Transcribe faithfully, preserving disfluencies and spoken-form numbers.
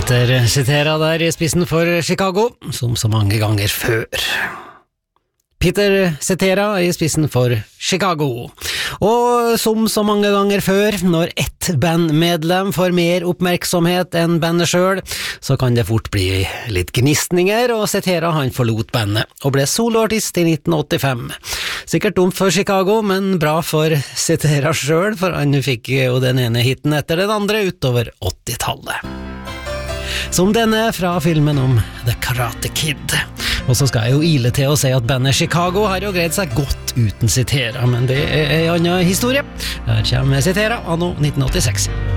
Peter Cetera der I spissen for Chicago, som så mange ganger før. Peter Cetera I spissen for Chicago. Og som så mange ganger før, når ett bandmedlem får mer oppmerksomhet enn bandet selv, så kan det fort bli litt gnistninger, og Cetera han forlot bandet, og ble soloartist I nitten åttifem. Sikkert dumt for Chicago, men bra for Cetera selv, for han fikk jo den ene hitten etter den andre utover åttitallet. Som denne fra filmen om The Karate Kid. Og så skal jeg jo ile til å si at bandet Chicago har jo greid seg godt uten Cetera, men det er en annen historie. Her kommer Cetera anno nitten åttiseks.